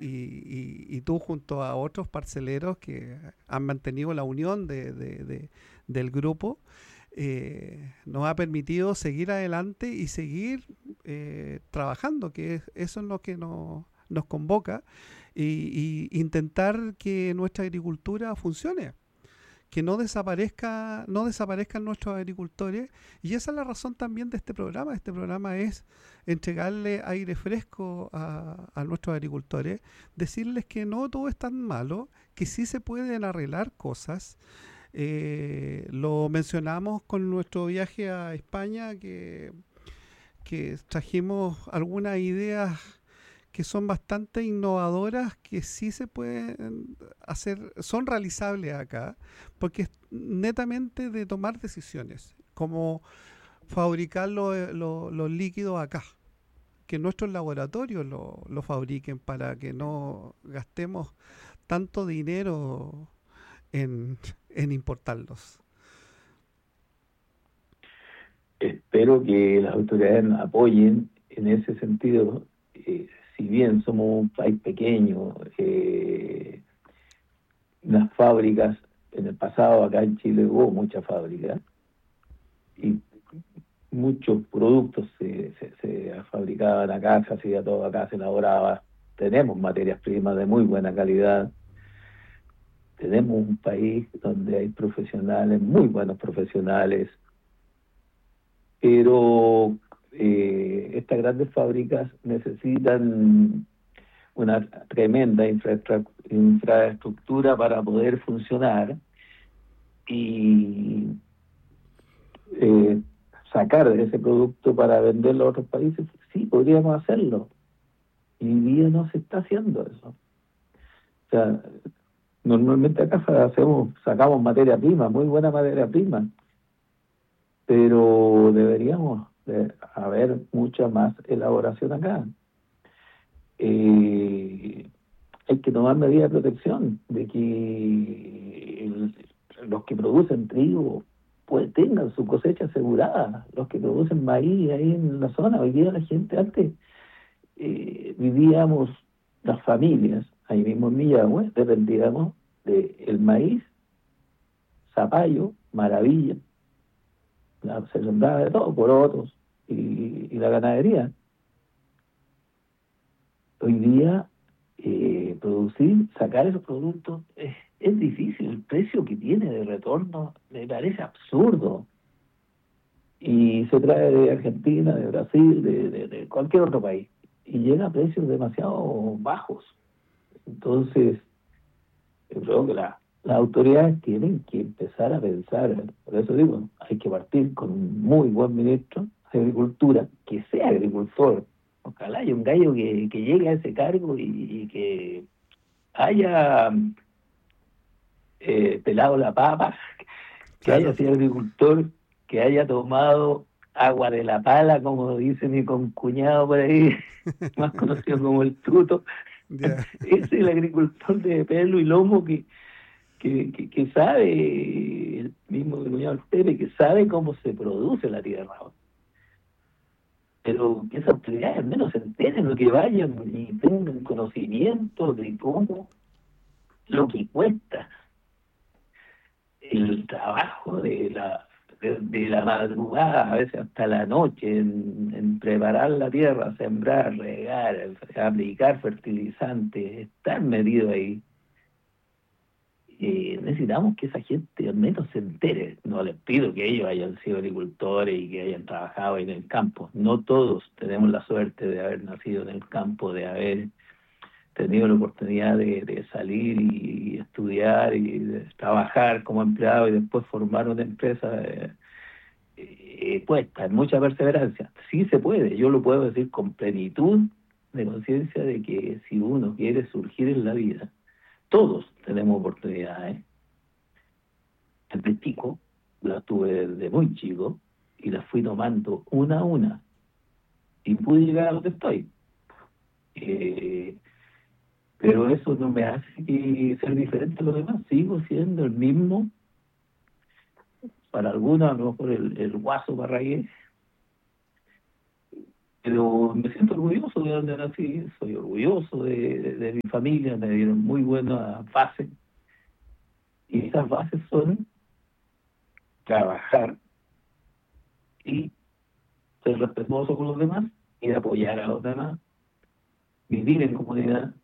y tú junto a otros parceleros que han mantenido la unión del grupo, nos ha permitido seguir adelante y seguir trabajando, eso es lo que nos convoca, y intentar que nuestra agricultura funcione, que no desaparezcan nuestros agricultores. Y esa es la razón también de este programa. Este programa es entregarle aire fresco a nuestros agricultores, decirles que no todo es tan malo, que sí se pueden arreglar cosas. Lo mencionamos con nuestro viaje a España, que trajimos algunas ideas que son bastante innovadoras, que sí se pueden hacer, son realizables acá, porque es netamente de tomar decisiones, como fabricar los líquidos acá, que nuestros laboratorios lo fabriquen para que no gastemos tanto dinero en, en importarlos. Espero que las autoridades nos apoyen en ese sentido. Si bien somos un país pequeño, las fábricas, en el pasado acá en Chile hubo muchas fábricas y muchos productos se fabricaban acá, se hacía todo acá, se elaboraba. Tenemos materias primas de muy buena calidad. Tenemos un país donde hay profesionales, muy buenos profesionales, pero estas grandes fábricas necesitan una tremenda infraestructura para poder funcionar y eh, sacar ese producto para venderlo a otros países. Sí, podríamos hacerlo. Y hoy día no se está haciendo eso. O sea, normalmente acá sacamos materia prima, muy buena materia prima, pero deberíamos haber mucha más elaboración acá. Hay que tomar medidas de protección, de que los que producen trigo pues tengan su cosecha asegurada, los que producen maíz ahí en la zona. Hoy día la gente, antes vivíamos, las familias, ahí mismo en Millahue, dependíamos del maíz, zapallo, maravilla, se sembraba de todo, porotos y la ganadería. Hoy día sacar esos productos es difícil. El precio que tiene de retorno me parece absurdo. Y se trae de Argentina, de Brasil, de cualquier otro país. Y llega a precios demasiado bajos. Entonces, yo creo que las autoridades tienen que empezar a pensar. Por eso digo, hay que partir con un muy buen ministro de Agricultura, que sea agricultor. Ojalá haya un gallo que llegue a ese cargo y que haya pelado la papa, que haya Claro. sido agricultor, que haya tomado agua de la pala, como dice mi concuñado por ahí, más conocido como el tuto. Ya. Ese es el agricultor de pelo y lomo que sabe, el mismo cuñado Pepe, que sabe cómo se produce la tierra. Pero que esas autoridades al menos se enteren, lo que vayan y tengan conocimiento de cómo, lo que cuesta el trabajo de la madrugada, a veces hasta la noche, en preparar la tierra, sembrar, regar, aplicar fertilizantes, estar metido ahí. Necesitamos que esa gente al menos se entere. No les pido que ellos hayan sido agricultores y que hayan trabajado en el campo. No todos tenemos la suerte de haber nacido en el campo, de haber tenido la oportunidad de salir y estudiar y de trabajar como empleado y después formar una empresa. Cuesta, mucha perseverancia. Sí se puede, yo lo puedo decir con plenitud de conciencia de que si uno quiere surgir en la vida, todos tenemos oportunidades. Desde chico, las tuve desde muy chico y las fui tomando una a una y pude llegar a donde estoy. Eh, pero eso no me hace ser diferente a los demás. Sigo siendo el mismo. Para algunos, a lo mejor el guaso Parragués, Pero me siento orgulloso de donde nací, soy orgulloso de mi familia, me dieron muy buenas bases, y esas bases son trabajar y ser respetuoso con los demás y de apoyar a los demás, vivir en comunidad.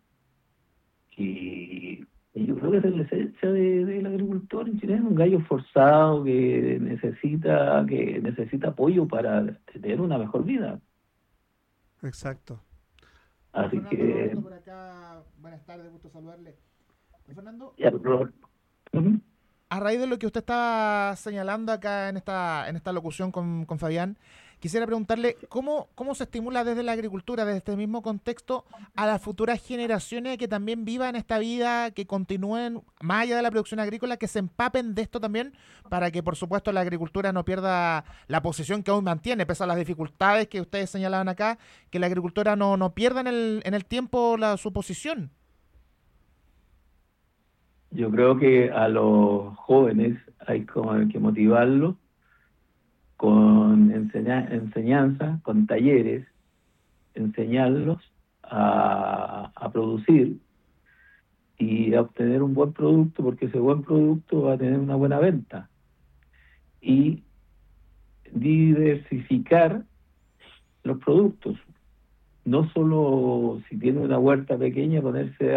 Y yo creo que esa es la esencia del agricultor en Chile, un gallo esforzado que necesita apoyo para tener una mejor vida. Exacto. Don Así Fernando, que, Roberto por acá, buenas tardes, gusto saludarle. Don Fernando, ya, ujú. a raíz de lo que usted está señalando acá en esta locución con Fabián, quisiera preguntarle cómo se estimula desde la agricultura, desde este mismo contexto, a las futuras generaciones que también vivan esta vida, que continúen más allá de la producción agrícola, que se empapen de esto también, para que por supuesto la agricultura no pierda la posición que aún mantiene, pese a las dificultades que ustedes señalaban acá, que la agricultura no pierda en el tiempo su posición. Yo creo que a los jóvenes hay como que motivarlos con enseñanza, con talleres, enseñarlos a producir y a obtener un buen producto, porque ese buen producto va a tener una buena venta. Y diversificar los productos. No solo si tiene una huerta pequeña ponerse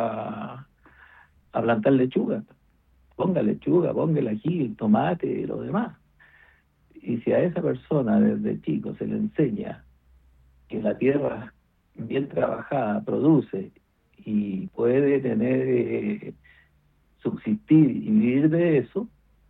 a plantar lechuga. Ponga el ají, el tomate, lo demás. Y si a esa persona desde chico se le enseña que la tierra bien trabajada produce y puede tener, subsistir y vivir de eso,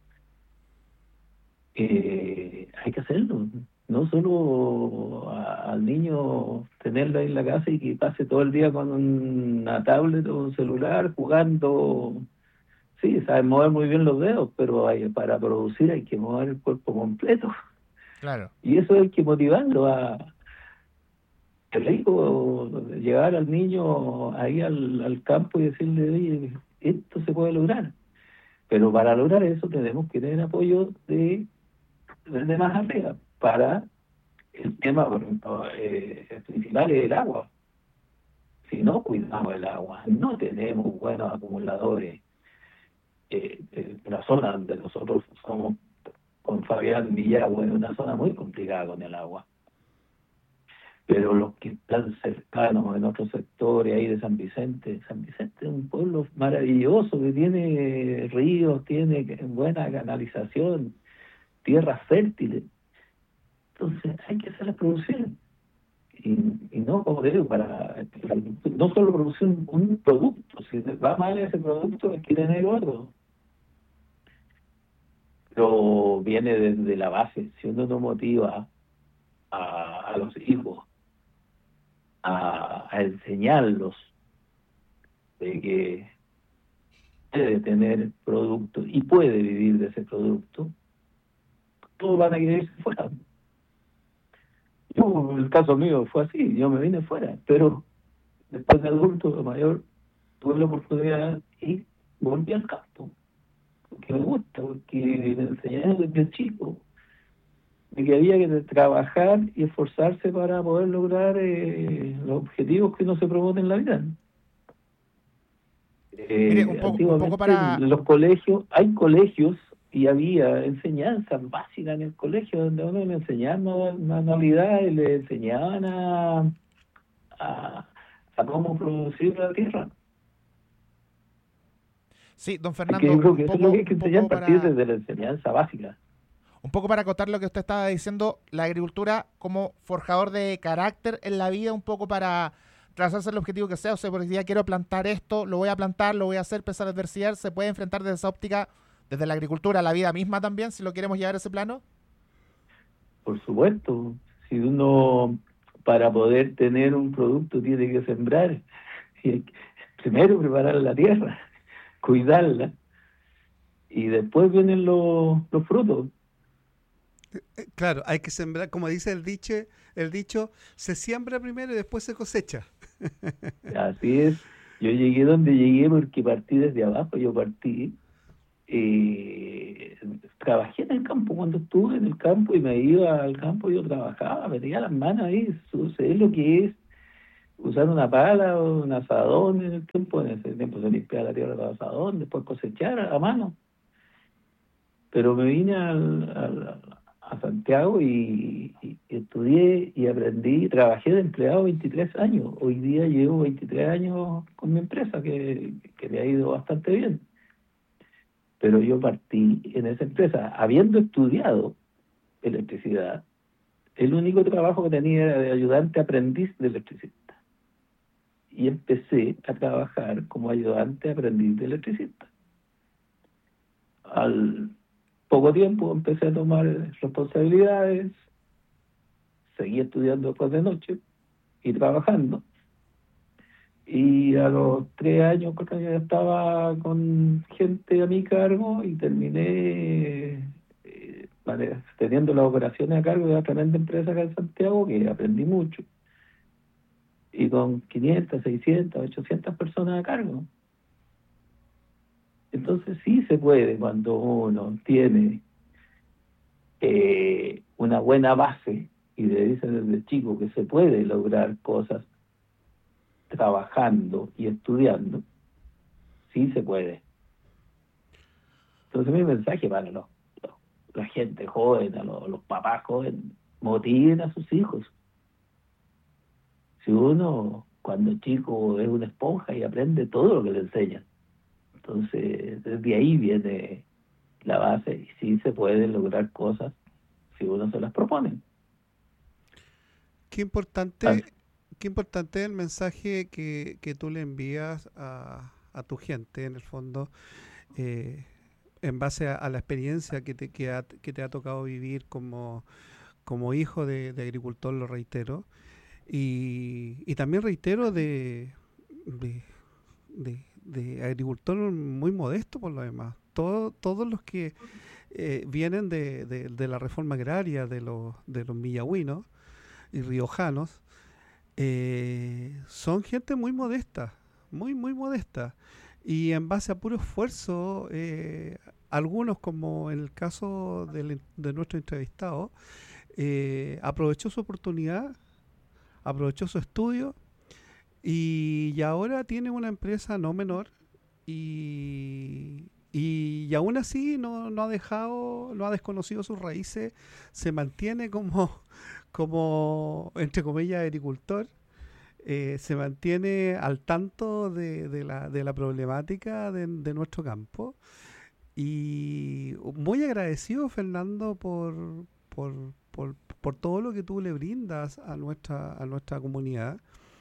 hay que hacerlo. No solo al niño tenerlo ahí en la casa y que pase todo el día con una tablet o un celular jugando. Sí, sabe mover muy bien los dedos, pero para producir hay que mover el cuerpo completo. Claro. Y eso hay que motivarlo qué rico llevar al niño ahí al campo y decirle, oye, esto se puede lograr. Pero para lograr eso tenemos que tener apoyo de más arriba. Para el tema, por ejemplo, el principal es el agua. Si no cuidamos el agua, no tenemos buenos acumuladores. La zona donde nosotros somos con Fabián Villagua es una zona muy complicada con el agua. Pero los que están cercanos en otros sectores ahí de San Vicente es un pueblo maravilloso que tiene ríos, tiene buena canalización, tierras fértiles. Entonces hay que hacer la producción. Y no, como te digo, no solo producir un producto, si va mal ese producto hay que tener otro. Pero viene desde la base. Si uno no motiva a los hijos a enseñarlos de que puede tener producto y puede vivir de ese producto, todos van a querer irse fuera. Yo, el caso mío fue así, yo me vine fuera, pero después de adulto, de mayor, tuve la oportunidad y volví al campo, porque me gusta, porque me enseñaron desde chico de que había que trabajar y esforzarse para poder lograr los objetivos que uno se propone en la vida. Mire, un poco Antiguamente para... en los colegios, hay colegios y había enseñanzas básicas en el colegio donde uno le enseñaban manualidades, le enseñaban a, a cómo producir la tierra. Sí, don Porque Fernando, yo creo que eso es lo que hay que enseñar a partir desde la enseñanza básica. un poco para acotar lo que usted estaba diciendo, la agricultura como forjador de carácter en la vida, un poco para trazarse el objetivo que sea, o sea, porque si ya quiero plantar esto, lo voy a plantar, lo voy a hacer, pese a la adversidad, se puede enfrentar desde esa óptica, desde la agricultura, la vida misma también, si lo queremos llevar a ese plano. Por supuesto, si uno para poder tener un producto tiene que sembrar, y hay que primero preparar la tierra, cuidarla, y después vienen los frutos. Claro, hay que sembrar, como dice el dicho, se siembra primero y después se cosecha. Así es. Yo llegué donde llegué porque partí desde abajo. Yo partí trabajé en el campo. Cuando estuve en el campo y me iba al campo, yo trabajaba, metía las manos ahí, sé lo que es usar una pala o un asadón en ese tiempo se limpiaba la tierra con el asadón, después cosechar a mano. Pero me vine a Santiago y estudié y aprendí, trabajé de empleado 23 años. Hoy día llevo 23 años con mi empresa, que le ha ido bastante bien. Pero yo partí en esa empresa, habiendo estudiado electricidad, el único trabajo que tenía era de ayudante aprendiz de electricista. Y empecé a trabajar como ayudante aprendiz de electricista. Al poco tiempo empecé a tomar responsabilidades, seguí estudiando después de noche y trabajando. Y a los 3 años, 4 años ya estaba con gente a mi cargo y terminé teniendo las operaciones a cargo de una tremenda empresa acá en Santiago, que aprendí mucho. Y con 500, 600, 800 personas a cargo. Entonces sí se puede cuando uno tiene una buena base y le dicen desde chico que se puede lograr cosas trabajando y estudiando, sí se puede. Entonces mi mensaje para la gente joven, a los papás jóvenes, motiven a sus hijos. Si uno cuando chico es una esponja y aprende todo lo que le enseñan, entonces desde ahí viene la base y sí se pueden lograr cosas si uno se las propone. Qué importante, qué importante el mensaje que tú le envías a tu gente, en el fondo, en base a la experiencia que te ha tocado vivir como hijo de agricultor, lo reitero. Y también reitero de, de agricultor muy modesto por lo demás. Todos los que vienen de la reforma agraria de los millagüinos y riojanos son gente muy modesta, muy modesta. Y en base a puro esfuerzo, algunos, como en el caso de nuestro entrevistado, aprovechó su oportunidad, aprovechó su estudio y ahora tiene una empresa no menor y aún así no ha dejado, no ha desconocido sus raíces, se mantiene como entre comillas, agricultor, se mantiene al tanto de la problemática de nuestro campo y muy agradecido, Fernando, por todo lo que tú le brindas a nuestra comunidad.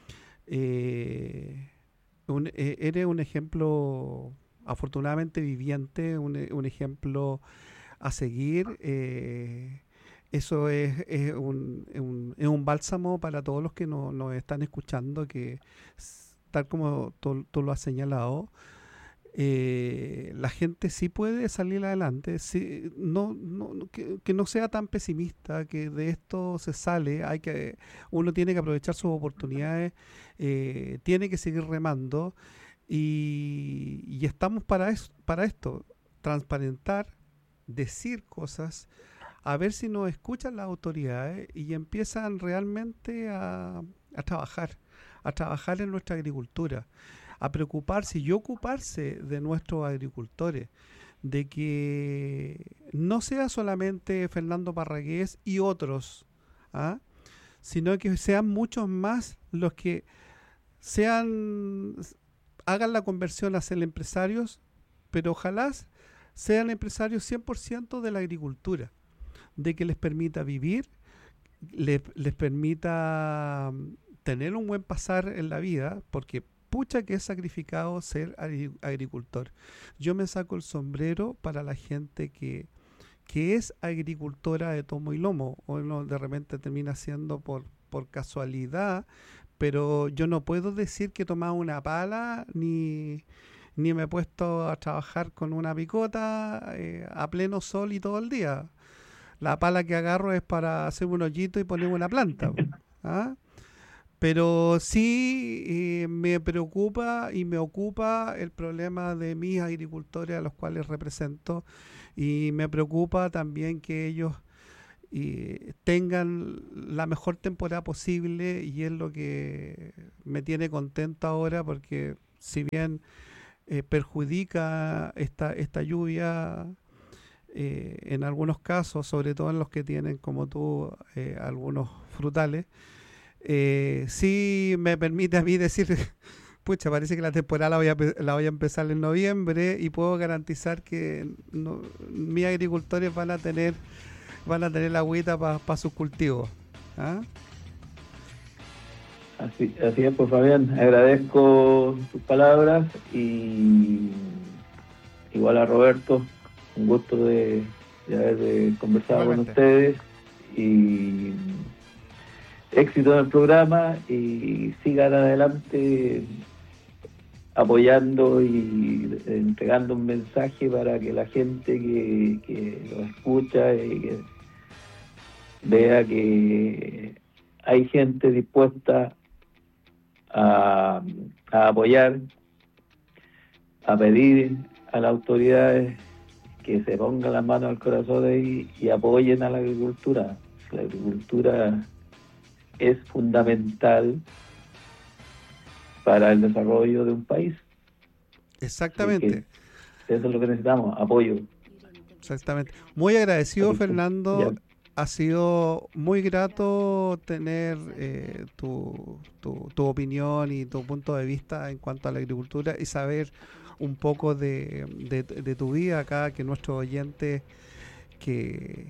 Eres un ejemplo afortunadamente viviente, un ejemplo a seguir. Eso es un bálsamo para todos los que nos están escuchando, que tal como tú lo has señalado, la gente sí puede salir adelante, sí, que no sea tan pesimista, que de esto se sale, uno tiene que aprovechar sus oportunidades, tiene que seguir remando y estamos para esto, transparentar, decir cosas, a ver si nos escuchan las autoridades y empiezan realmente a trabajar en nuestra agricultura, a preocuparse y ocuparse de nuestros agricultores, de que no sea solamente Fernando Parragués y otros, sino que sean muchos más los que hagan la conversión a ser empresarios, pero ojalá sean empresarios 100% de la agricultura, de que les permita vivir, les permita tener un buen pasar en la vida, porque pucha que es sacrificado ser agricultor. Yo me saco el sombrero para la gente que es agricultora de tomo y lomo, o no, de repente termina siendo por casualidad, pero yo no puedo decir que he tomado una pala ni me he puesto a trabajar con una picota a pleno sol y todo el día. La pala que agarro es para hacer un hoyito y poner una planta, ¿ah? Pero sí me preocupa y me ocupa el problema de mis agricultores a los cuales represento, y me preocupa también que ellos tengan la mejor temporada posible, y es lo que me tiene contento ahora, porque si bien perjudica esta lluvia en algunos casos, sobre todo en los que tienen como tú algunos frutales, sí me permite a mí decir, pucha, parece que la temporada la voy a empezar en noviembre, y puedo garantizar que mis agricultores van a tener la agüita para sus cultivos. ¿Ah? Así es, pues Fabián, agradezco tus palabras, y igual a Roberto, un gusto de haber conversado Igualmente con ustedes, y éxito en el programa, y sigan adelante apoyando y entregando un mensaje para que la gente que lo escucha y que vea que hay gente dispuesta a apoyar, a pedir a las autoridades que se pongan las manos al corazón y apoyen a la agricultura. La agricultura es fundamental para el desarrollo de un país. Exactamente. Eso es lo que necesitamos, apoyo. Exactamente. Muy agradecido, Así que, Fernando. ya. Ha sido muy grato tener tu opinión y tu punto de vista en cuanto a la agricultura, y saber un poco de tu vida acá, que nuestros oyentes que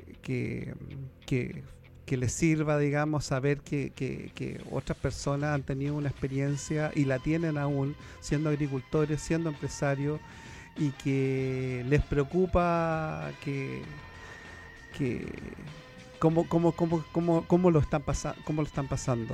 les sirva, digamos, saber que otras personas han tenido una experiencia y la tienen aún, siendo agricultores, siendo empresarios, y que les preocupa cómo lo están pasando.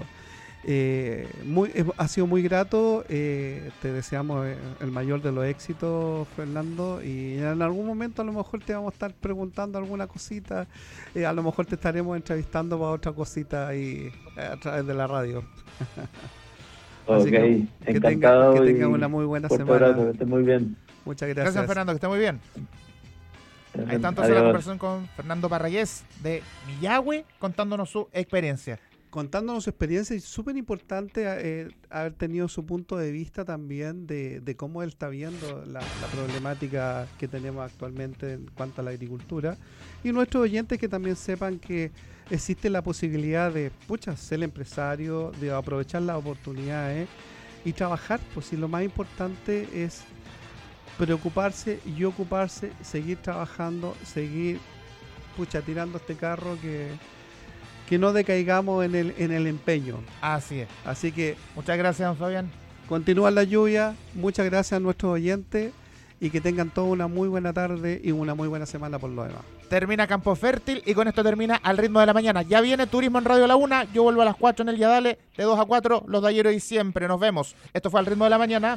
Ha sido muy grato. Te deseamos el mayor de los éxitos, Fernando, y en algún momento a lo mejor te vamos a estar preguntando alguna cosita, a lo mejor te estaremos entrevistando para otra cosita ahí a través de la radio. Ok, encantado. Que tengan una muy buena semana. Abrazo, que esté muy bien. Muchas gracias. Gracias, Fernando, que esté muy bien. Ahí está entonces la conversación con Fernando Parragués de Millahue, contándonos su experiencia. Contándonos su experiencia, y súper importante haber tenido su punto de vista también de cómo él está viendo la problemática que tenemos actualmente en cuanto a la agricultura, y nuestros oyentes que también sepan que existe la posibilidad de ser empresario, de aprovechar las oportunidades y trabajar, pues si lo más importante es preocuparse y ocuparse, seguir trabajando, seguir tirando este carro, que no decaigamos en el empeño. Así es. Así que muchas gracias, don Fabián. Continúa la lluvia. Muchas gracias a nuestros oyentes, y que tengan toda una muy buena tarde y una muy buena semana por lo demás. Termina Campo Fértil, y con esto termina Al Ritmo de la Mañana. Ya viene Turismo en Radio La Una. Yo vuelvo a las 4 en el Yadale, de 2 a 4, los de ayer y siempre. Nos vemos. Esto fue Al Ritmo de la Mañana.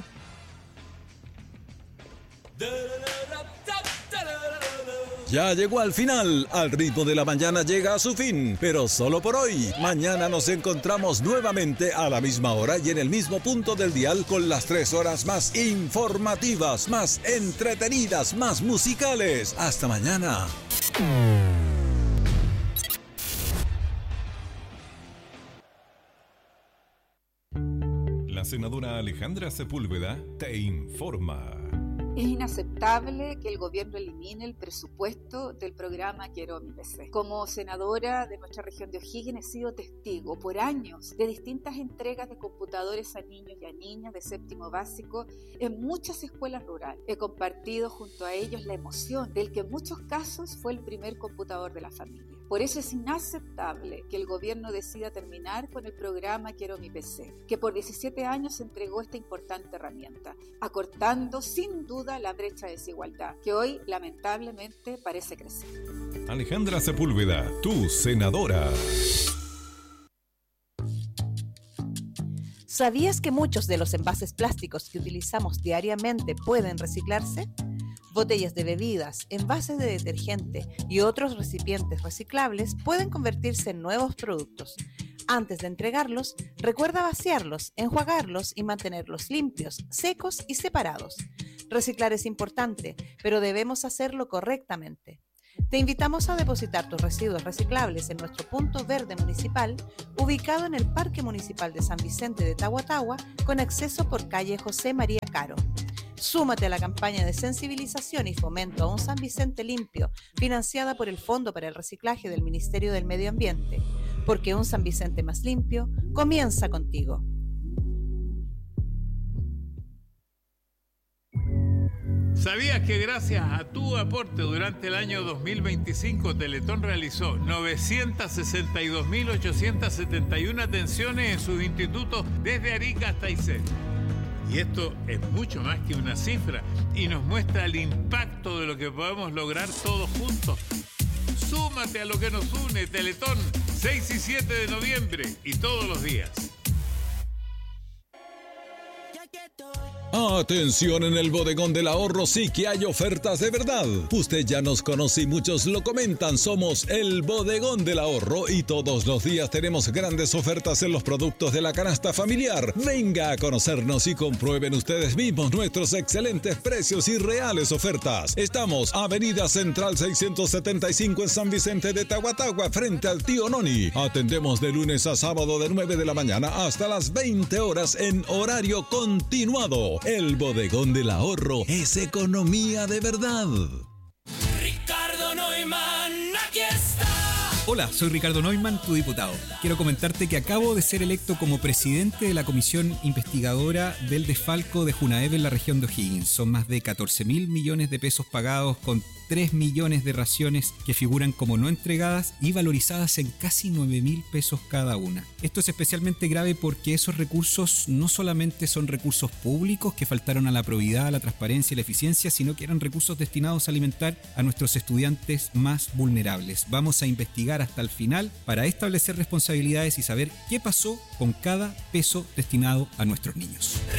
Ya llegó al final. Al Ritmo de la Mañana llega a su fin, pero solo por hoy. Mañana nos encontramos nuevamente a la misma hora y en el mismo punto del dial, con las 3 horas más informativas, más entretenidas, más musicales. Hasta mañana. La senadora Alejandra Sepúlveda te informa. Es inaceptable que el gobierno elimine el presupuesto del programa Quiero mi PC. Como senadora de nuestra región de O'Higgins he sido testigo por años de distintas entregas de computadores a niños y a niñas de séptimo básico en muchas escuelas rurales. He compartido junto a ellos la emoción del que en muchos casos fue el primer computador de la familia. Por eso es inaceptable que el gobierno decida terminar con el programa Quiero mi PC, que por 17 años entregó esta importante herramienta, acortando sin duda la brecha de desigualdad, que hoy lamentablemente parece crecer. Alejandra Sepúlveda, tu senadora. ¿Sabías que muchos de los envases plásticos que utilizamos diariamente pueden reciclarse? Botellas de bebidas, envases de detergente y otros recipientes reciclables pueden convertirse en nuevos productos. Antes de entregarlos, recuerda vaciarlos, enjuagarlos y mantenerlos limpios, secos y separados. Reciclar es importante, pero debemos hacerlo correctamente. Te invitamos a depositar tus residuos reciclables en nuestro punto verde municipal, ubicado en el Parque Municipal de San Vicente de Tahuatahua, con acceso por calle José María Caro. Súmate a la campaña de sensibilización y fomento a un San Vicente limpio, financiada por el Fondo para el Reciclaje del Ministerio del Medio Ambiente, porque un San Vicente más limpio comienza contigo. ¿Sabías que gracias a tu aporte durante el año 2025 Teletón realizó 962.871 atenciones en sus institutos desde Arica hasta Aysén? Y esto es mucho más que una cifra y nos muestra el impacto de lo que podemos lograr todos juntos. Súmate a lo que nos une, Teletón, 6 y 7 de noviembre y todos los días. Atención, en el Bodegón del Ahorro sí que hay ofertas de verdad. Usted ya nos conoce y muchos lo comentan. Somos el Bodegón del Ahorro y todos los días tenemos grandes ofertas en los productos de la canasta familiar. Venga a conocernos y comprueben ustedes mismos nuestros excelentes precios y reales ofertas. Estamos Avenida Central 675 en San Vicente de Tahuatahua, frente al Tío Noni. Atendemos de lunes a sábado de 9 de la mañana hasta las 20 horas en horario continuado. El Bodegón del Ahorro es economía de verdad. Ricardo Neumann, aquí está. Hola, soy Ricardo Neumann, tu diputado. Quiero comentarte que acabo de ser electo como presidente de la comisión investigadora del desfalco de Junaev en la región de O'Higgins. Son más de 14.000 millones de pesos pagados con 3 millones de raciones que figuran como no entregadas y valorizadas en casi 9.000 pesos cada una. Esto es especialmente grave porque esos recursos no solamente son recursos públicos que faltaron a la probidad, a la transparencia y la eficiencia, sino que eran recursos destinados a alimentar a nuestros estudiantes más vulnerables. Vamos a investigar hasta el final para establecer responsabilidades y saber qué pasó con cada peso destinado a nuestros niños.